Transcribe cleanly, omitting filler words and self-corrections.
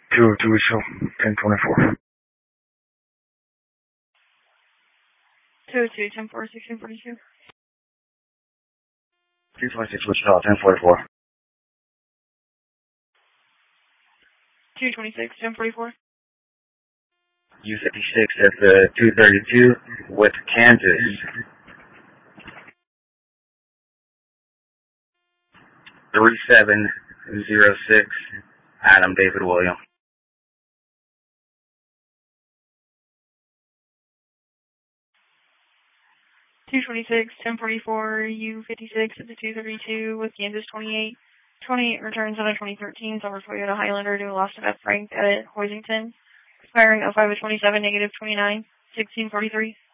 202 show 1024. 202, 10-4, 1642. 226 Wichita, 1044. 226, 1044. U56 at the 232 with Kansas. 3706, Adam David William. 226, 1044, U56 at the 232 with Kansas 28. 28 returns on a 2013 Silver Toyota Highlander due to loss of F. Frank at Hoisington. Expiring 05/27, -29, 1643.